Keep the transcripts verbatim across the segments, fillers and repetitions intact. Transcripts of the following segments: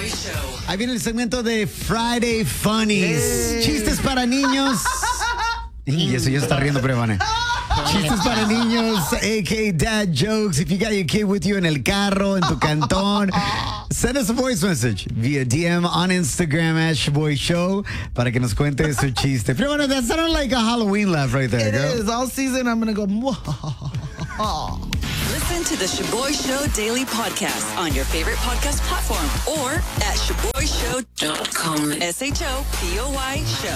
Shoboy Show. Ahí viene el segmento de Friday Funnies. Hey. Chistes para niños. Y eso ya está riendo, Prevane. Chistes para niños, a k a. dad jokes. If you got your kid with you en el carro, en tu cantón, send us a voice message via D M on Instagram at Shoboy Show para que nos cuente su chiste. Pero bueno, that sounded like a Halloween laugh right there, It girl. is. All season I'm going to go, Listen to the Shoboy Show Daily Podcast on your favorite podcast platform or at shoboy show dot com. S H O P O Y Show.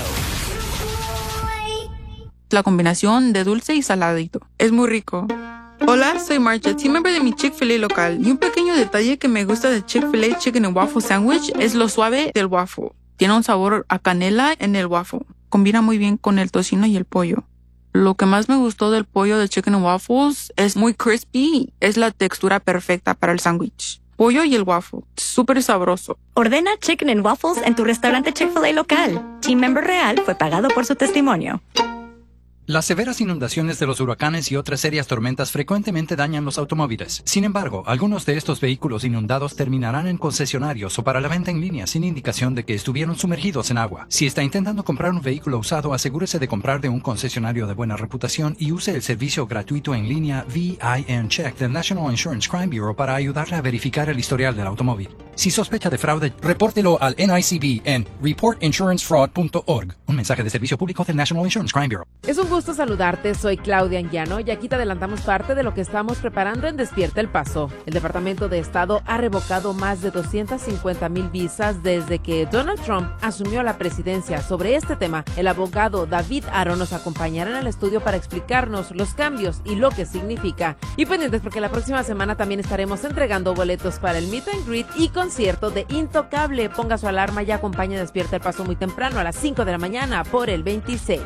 La combinación de dulce y saladito. Es muy rico. Hola, soy Marcha, team member de mi Chick-fil-A local. Y un pequeño detalle que me gusta de Chick-fil-A Chicken and Waffle Sandwich es lo suave del waffle. Tiene un sabor a canela en el waffle. Combina muy bien con el tocino y el pollo. Lo que más me gustó del pollo de Chicken and Waffles es muy crispy. Es la textura perfecta para el sándwich. Pollo y el waffle. Súper sabroso. Ordena Chicken and Waffles en tu restaurante Chick-fil-A local. Team member real fue pagado por su testimonio. Las severas inundaciones de los huracanes y otras serias tormentas frecuentemente dañan los automóviles. Sin embargo, algunos de estos vehículos inundados terminarán en concesionarios o para la venta en línea sin indicación de que estuvieron sumergidos en agua. Si está intentando comprar un vehículo usado, asegúrese de comprar de un concesionario de buena reputación y use el servicio gratuito en línea V I N Check del National Insurance Crime Bureau para ayudarle a verificar el historial del automóvil. Si sospecha de fraude, repórtelo al N I C B en report insurance fraud punto org. Un mensaje de servicio público del National Insurance Crime Bureau. Es un gusto saludarte, soy Claudia Anguiano y aquí te adelantamos parte de lo que estamos preparando en Despierta el Paso. El Departamento de Estado ha revocado más de doscientas cincuenta mil visas desde que Donald Trump asumió la presidencia. Sobre este tema, el abogado David Aro nos acompañará en el estudio para explicarnos los cambios y lo que significa. Y pendientes porque la próxima semana también estaremos entregando boletos para el Meet and Greet y concierto de Intocable. Ponga su alarma y acompaña Despierta el Paso muy temprano a las cinco de la mañana por el veintiséis.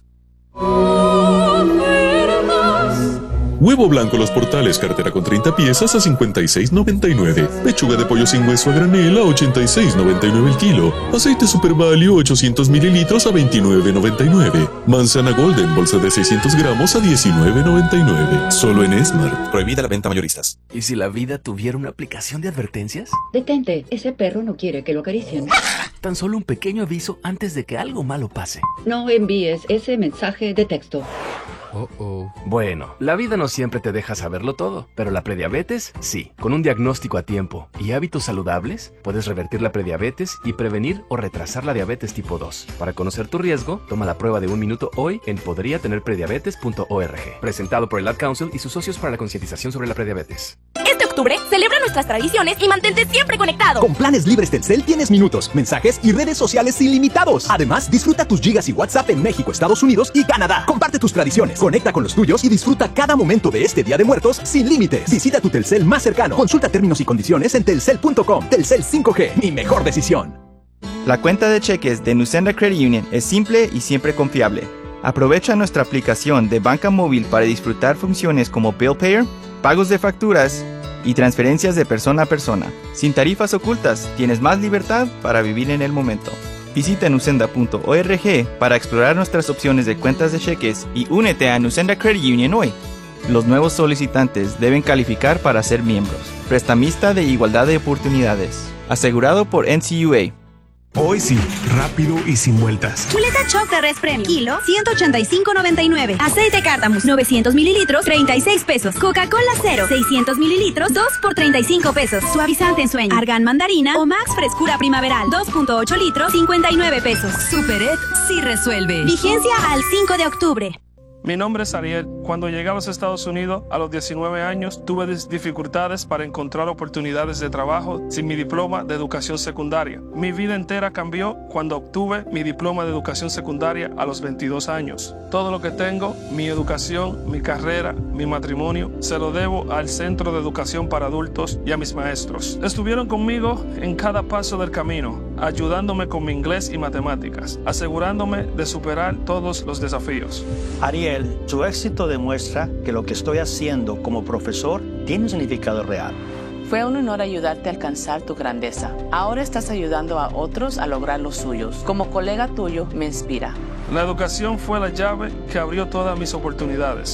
Huevo blanco Los Portales, cartera con treinta piezas a cincuenta y seis noventa y nueve. Pechuga de pollo sin hueso a granel a ochenta y seis noventa y nueve el kilo. Aceite Super Value ochocientos mililitros a veintinueve noventa y nueve. Manzana Golden, bolsa de seiscientos gramos a diecinueve noventa y nueve. Solo en Smart. Prohibida la venta a mayoristas. ¿Y si la vida tuviera una aplicación de advertencias? Detente, ese perro no quiere que lo acaricien. Tan solo un pequeño aviso antes de que algo malo pase. No envíes ese mensaje de texto. Oh, oh. Bueno, la vida no siempre te deja saberlo todo, pero la prediabetes, sí. Con un diagnóstico a tiempo y hábitos saludables, puedes revertir la prediabetes y prevenir o retrasar la diabetes tipo dos. Para conocer tu riesgo, toma la prueba de un minuto hoy en podría tener prediabetes punto org. Presentado por el Ad Council y sus socios para la concientización sobre la prediabetes. Este octubre, celebra nuestras tradiciones y mantente siempre conectado. Con planes libres Telcel tienes minutos, mensajes y redes sociales ilimitados. Además, disfruta tus gigas y WhatsApp en México, Estados Unidos y Canadá. Comparte tus tradiciones, conecta con los tuyos y disfruta cada momento de este Día de Muertos sin límites. Visita tu Telcel más cercano. Consulta términos y condiciones en telcel punto com. Telcel cinco G, mi mejor decisión. La cuenta de cheques de Nusenda Credit Union es simple y siempre confiable. Aprovecha nuestra aplicación de banca móvil para disfrutar funciones como Bill Payer, pagos de facturas y transferencias de persona a persona. Sin tarifas ocultas, tienes más libertad para vivir en el momento. Visita nusenda punto org para explorar nuestras opciones de cuentas de cheques y únete a Nusenda Credit Union hoy. Los nuevos solicitantes deben calificar para ser miembros. Prestamista de igualdad de oportunidades. Asegurado por N C U A. Hoy sí, rápido y sin vueltas. Chuleta Choc de Res Premium, kilo, ciento ochenta y cinco noventa y nueve. Aceite Cárdamus, novecientos mililitros, treinta y seis pesos. Coca-Cola Cero, seiscientos mililitros, dos por treinta y cinco pesos. Suavizante en sueño, Argan Mandarina o Max Frescura Primaveral, dos punto ocho litros, cincuenta y nueve pesos. Superet sí resuelve. Vigencia al cinco de octubre. Mi nombre es Ariel. Cuando llegué a los Estados Unidos a los diecinueve años, tuve dificultades para encontrar oportunidades de trabajo sin mi diploma de educación secundaria. Mi vida entera cambió cuando obtuve mi diploma de educación secundaria a los veintidós años. Todo lo que tengo, mi educación, mi carrera, mi matrimonio, se lo debo al Centro de Educación para Adultos y a mis maestros. Estuvieron conmigo en cada paso del camino, ayudándome con mi inglés y matemáticas, asegurándome de superar todos los desafíos. Ariel, tu éxito demuestra que lo que estoy haciendo como profesor tiene un significado real. Fue un honor ayudarte a alcanzar tu grandeza. Ahora estás ayudando a otros a lograr los suyos. Como colega tuyo, me inspira. La educación fue la llave que abrió todas mis oportunidades.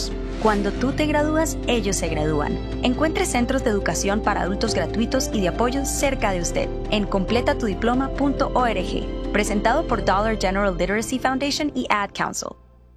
Cuando tú te gradúas, ellos se gradúan. Encuentre centros de educación para adultos gratuitos y de apoyo cerca de usted en completa tu diploma punto org. Presentado por Dollar General Literacy Foundation y Ad Council.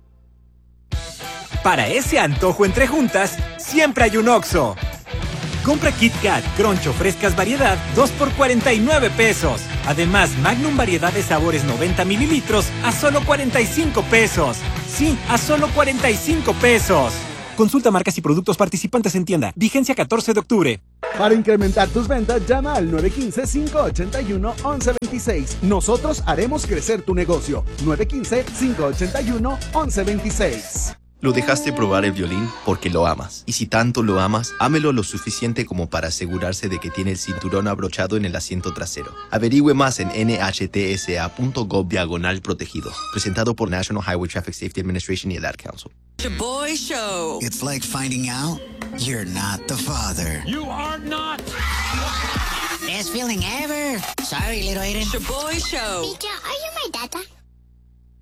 Para ese antojo entre juntas, siempre hay un Oxxo. Compra Kit Kat, Crunch o frescas variedad, dos por cuarenta y nueve pesos. Además, Magnum variedad de sabores noventa mililitros a solo cuarenta y cinco pesos. Sí, a solo cuarenta y cinco pesos. Consulta marcas y productos participantes en tienda. Vigencia catorce de octubre. Para incrementar tus ventas, llama al nueve uno cinco, cinco ocho uno, once veintiséis. Nosotros haremos crecer tu negocio. nueve uno cinco, cinco ocho uno, once veintiséis. Lo dejaste probar el violín porque lo amas. Y si tanto lo amas, ámelo lo suficiente como para asegurarse de que tiene el cinturón abrochado en el asiento trasero. Averigüe más en N H T S A punto gov diagonal protegido. Presentado por National Highway Traffic Safety Administration y el Ad Council. Shaboy Show. It's like finding out you're not the father. You are not. Best feeling ever. Sorry, little Aiden. Shaboy Show. Mika, are you